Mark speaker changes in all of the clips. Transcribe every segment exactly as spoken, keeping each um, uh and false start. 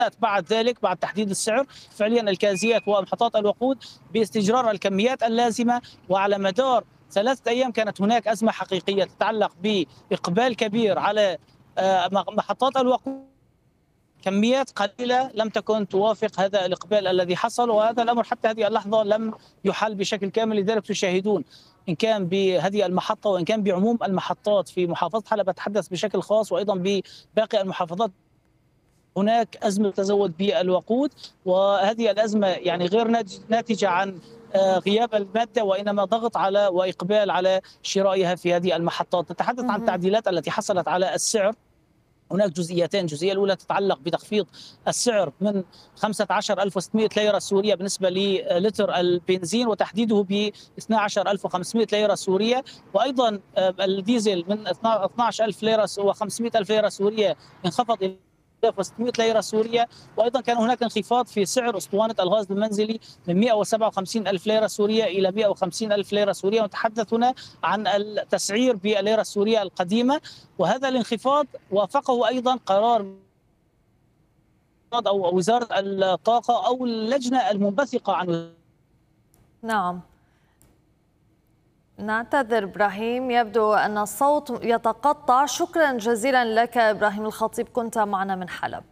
Speaker 1: بعد ذلك بعد تحديد السعر فعليا الكازيات ومحطات الوقود باستجرار الكميات اللازمة. وعلى مدار ثلاثة أيام كانت هناك أزمة حقيقية تتعلق بإقبال كبير على محطات الوقود، كميات قليلة لم تكن توافق هذا الإقبال الذي حصل، وهذا الأمر حتى هذه اللحظة لم يحل بشكل كامل. لذلك تشاهدون إن كان بهذه المحطة وإن كان بعموم المحطات في محافظة حلب، أتحدث بشكل خاص، وأيضا بباقي المحافظات هناك أزمة تزود بالوقود. وهذه الأزمة يعني غير ناتجة عن غياب المادة، وإنما ضغط على وإقبال على شرائها في هذه المحطات. نتحدث عن التعديلات التي حصلت على السعر. هناك جزئيتين، الجزئية الأولى تتعلق بتخفيض السعر من خمسة عشر ألف وستمائة ليرة سورية بالنسبة للتر البنزين، وتحديده ب اثنتي عشرة ألف وخمسمائة ليرة سورية، وأيضا الديزل من اثنتي عشرة ألف ليرة وخمسمائة ألف ليرة سورية انخفض إلى ألف وستمائة ليرة سورية. وأيضا كان هناك انخفاض في سعر أسطوانة الغاز المنزلي من مائة وسبعة وخمسين ألف ليرة سورية إلى مائة وخمسين ألف ليرة سورية. ونتحدث هنا عن التسعير بالليرة السورية القديمة، وهذا الانخفاض وافقه أيضا قرار أو وزارة الطاقة أو اللجنة المنبثقة عن.
Speaker 2: نعم، نعتذر إبراهيم، يبدو أن الصوت يتقطع. شكرا جزيلا لك إبراهيم الخطيب، كنت معنا من حلب.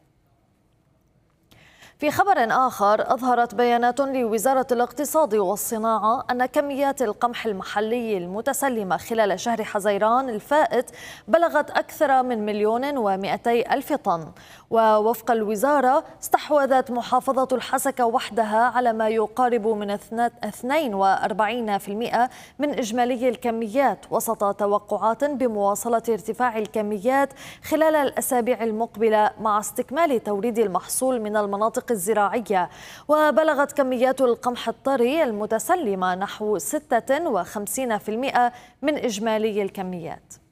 Speaker 2: في خبر آخر، أظهرت بيانات لوزارة الاقتصاد والصناعة أن كميات القمح المحلي المتسلمة خلال شهر حزيران الفائت بلغت أكثر من مليون ومئتي ألف طن. ووفق الوزارة استحوذت محافظة الحسكة وحدها على ما يقارب من اثنين وأربعين بالمئة من إجمالي الكميات، وسط توقعات بمواصلة ارتفاع الكميات خلال الأسابيع المقبلة مع استكمال توريد المحصول من المناطق الزراعية. وبلغت كميات القمح الطري المتسلمة نحو ستة وخمسين بالمئة من إجمالي الكميات.